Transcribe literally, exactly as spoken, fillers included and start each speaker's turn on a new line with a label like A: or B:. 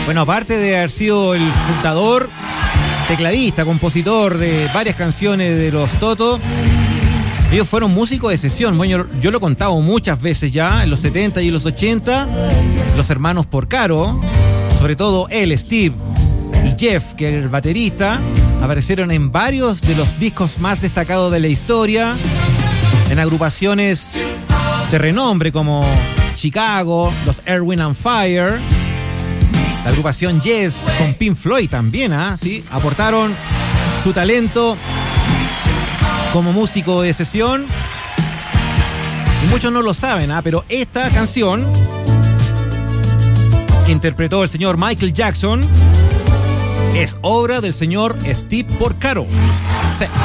A: Bueno, aparte de haber sido el fundador, tecladista, compositor de varias canciones de los Toto, ellos fueron músicos de sesión. Bueno, yo, yo lo he contado muchas veces ya, en los setenta y en los ochenta, los hermanos Porcaro, sobre todo él, Steve, y Jeff, que era el baterista, aparecieron en varios de los discos más destacados de la historia, en agrupaciones de renombre como Chicago, los Earth, Wind and Fire, la agrupación Yes con Pink Floyd también, ¿ah? ¿Sí? Aportaron su talento como músico de sesión. Y muchos no lo saben, ¿ah? Pero esta canción que interpretó el señor Michael Jackson es obra del señor Steve Porcaro. Sí.